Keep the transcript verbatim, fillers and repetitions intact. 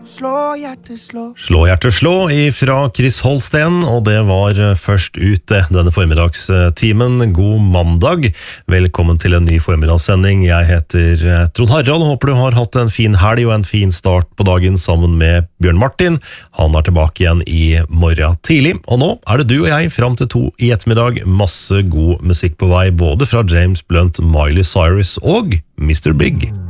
Slå hjertet slå. Slå hjertet slå ifra Chris Holsten, og det var først ute denne formidagstimen. God mandag. Velkommen til en ny formidagssending. Jeg heter Trond Harald, håper du har hatt en fin helg og en fin start på dagen sammen med Bjørn Martin. Han er tilbake igjen i morgen tidlig, og nå er det du og jeg frem til to i ettermiddag. Masse god musikk på vei, både fra James Blunt, Miley Cyrus og mister Big.